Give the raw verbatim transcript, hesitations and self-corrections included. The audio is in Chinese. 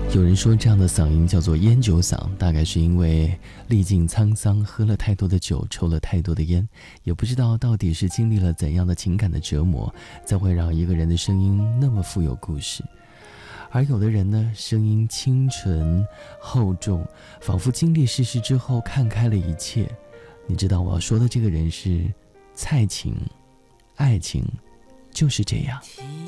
有人说这样的嗓音叫做烟酒嗓，大概是因为历尽沧桑，喝了太多的酒，抽了太多的烟，也不知道到底是经历了怎样的情感的折磨，才会让一个人的声音那么富有故事。而有的人呢，声音清纯厚重，仿佛经历世事之后看开了一切。你知道我要说的这个人是蔡琴，爱情就是这样。